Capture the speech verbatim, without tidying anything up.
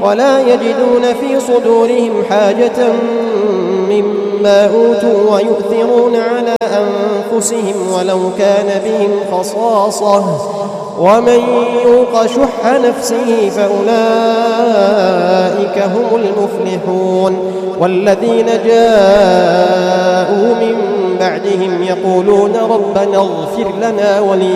ولا يجدون في صدورهم حاجة مما أوتوا ويؤثرون على أنفسهم ولو كان بهم خصاصة ومن يوق شح نفسه فأولئك هم المفلحون. والذين جاءوا من بعدهم يقولون ربنا اغفر لنا ولي